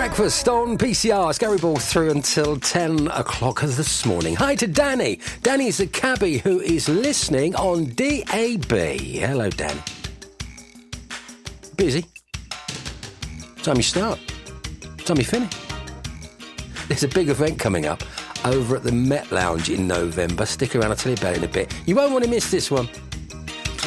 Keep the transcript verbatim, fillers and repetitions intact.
Breakfast on P C R. Scary Ball through until ten o'clock this morning. Hi to Danny. Danny's a cabbie who is listening on D A B. Hello, Danny. Busy? Time you start. Time you finish. There's a big event coming up over at the Met Lounge in November. Stick around, I'll tell you about it in a bit. You won't want to miss this one.